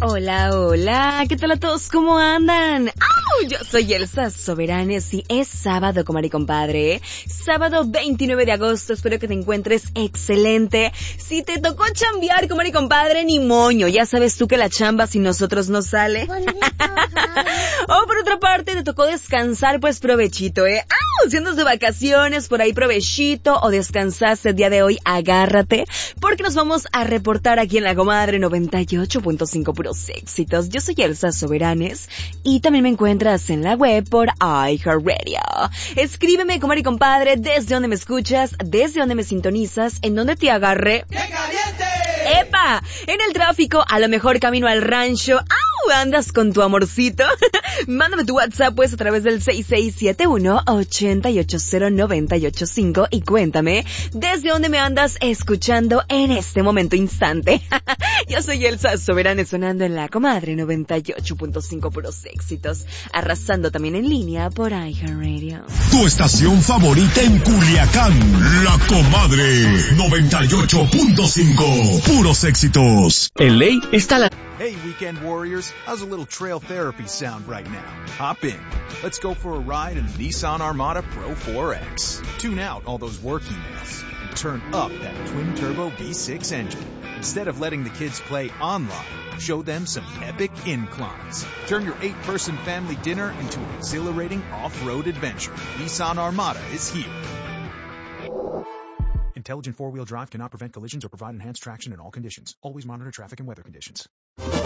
Hola, hola, ¿qué tal a todos? ¿Cómo andan? ¡Au! Yo soy Elsa Soberanes y es sábado, comadre y compadre. Sábado 29 de agosto, espero que te encuentres excelente. Si te tocó chambear, comadre y compadre, ni moño, ya sabes tú que la chamba sin nosotros no sale. O por otra parte, te tocó descansar, pues provechito, ¡Au! Si andas de vacaciones, por ahí provechito, o descansaste el día de hoy, agárrate, porque nos vamos a reportar aquí en la comadre 98.5 puros éxitos. Yo soy Elsa Soberanes y también me encuentras en la web por iHeartRadio. Escríbeme, comadre y compadre, desde donde me escuchas, desde donde me sintonizas, en donde te agarre. ¡Qué caliente! ¡Epa! En el tráfico, a lo mejor camino al rancho. ¡Au! ¿Andas con tu amorcito? Mándame tu WhatsApp pues a través del 6671-880-985 y cuéntame desde dónde me andas escuchando en este momento instante. Yo soy Elsa Soberanes sonando en la comadre 98.5 puros éxitos, arrasando también en línea por iHeartRadio. Tu estación favorita en Culiacán, la comadre 98.5 puros éxitos. En ley está la... Hey, weekend warriors, how's a little trail therapy sound right now? Hop in. Let's go for a ride in the Nissan Armada Pro 4X. Tune out all those work emails and turn up that twin-turbo V6 engine. Instead of letting the kids play online, show them some epic inclines. Turn your 8-person family dinner into an exhilarating off-road adventure. Nissan Armada is here. Intelligent four-wheel drive cannot prevent collisions or provide enhanced traction in all conditions. Always monitor traffic and weather conditions.